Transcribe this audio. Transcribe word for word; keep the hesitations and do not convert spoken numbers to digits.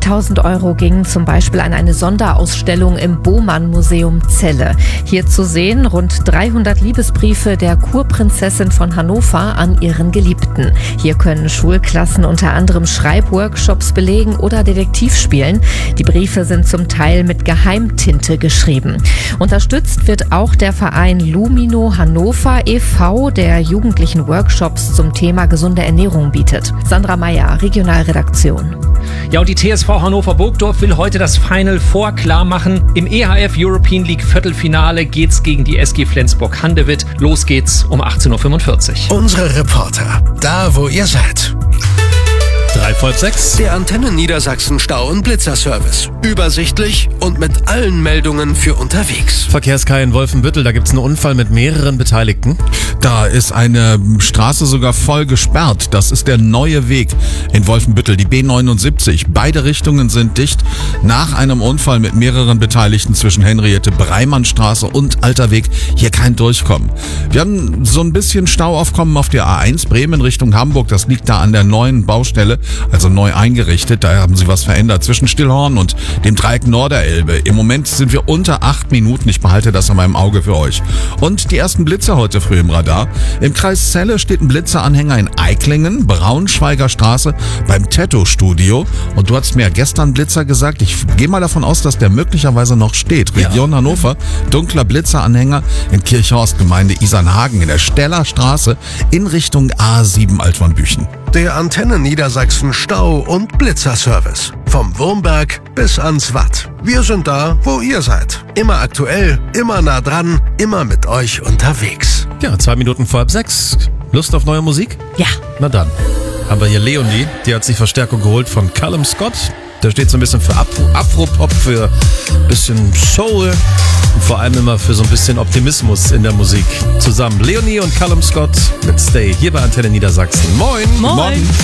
fünfzigtausend Euro gingen zum Beispiel an eine Sonderausstellung im Bohmann-Museum Celle. Hier zu sehen rund dreihundert Liebesbriefe der Kurprinzessin von Hannover an ihren Geliebten. Hier können Schulklassen unter anderem Schreibworkshops belegen oder Detektiv spielen. Die Briefe sind zum Teil mit Geheimtinte geschrieben. Unterstützt wird auch der Verein Lumino Hannover e V, der Jugendlichen Workshops zum Thema gesunde Ernährung bietet. Sandra Meyer, Regionalredaktion. Ja, und die T S V Hannover Burgdorf will heute das Final Four klar machen. Im E H F European League Viertelfinale geht's gegen die S G Flensburg-Handewitt. Los geht's um achtzehn Uhr fünfundvierzig. Unsere Reporter, da wo ihr seid. Drei vor sechs. Der Antennen Niedersachsen Stau- und Blitzerservice. Übersichtlich und mit allen Meldungen für unterwegs. Verkehrskai in Wolfenbüttel, da gibt's einen Unfall mit mehreren Beteiligten. Da ist eine Straße sogar voll gesperrt. Das ist der neue Weg in Wolfenbüttel, die B neunundsiebzig. Beide Richtungen sind dicht nach einem Unfall mit mehreren Beteiligten zwischen Henriette-Breimann-Straße und Alter Weg. Hier kein Durchkommen. Wir haben so ein bisschen Stauaufkommen auf der A eins Bremen Richtung Hamburg. Das liegt da an der neuen Baustelle, also neu eingerichtet. Da haben sie was verändert zwischen Stillhorn und dem Dreieck Norderelbe. Im Moment sind wir unter acht Minuten. Ich behalte das an meinem Auge für euch. Und die ersten Blitzer heute früh im Radar. Im Kreis Celle steht ein Blitzeranhänger in Eiklingen, Braunschweiger Straße, beim Tattoo-Studio. Und du hast mir ja gestern Blitzer gesagt. Ich gehe mal davon aus, dass der möglicherweise noch steht. Region ja. Hannover, dunkler Blitzeranhänger in Kirchhorst, Gemeinde Isernhagen in der Steller Straße in Richtung A sieben Altwannbüchen. Der Antennen Niedersachsen Stau- und Blitzerservice. Vom Wurmberg bis ans Watt. Wir sind da, wo ihr seid. Immer aktuell, immer nah dran, immer mit euch unterwegs. Ja, zwei Minuten vor halb sechs. Lust auf neue Musik? Ja. Na dann. Haben wir hier Leonie, die hat sich Verstärkung geholt von Callum Scott. Der steht so ein bisschen für Afro- Afro-Pop, für ein bisschen Soul und vor allem immer für so ein bisschen Optimismus in der Musik. Zusammen Leonie und Callum Scott mit Stay hier bei Antenne Niedersachsen. Moin! Moin! Moin.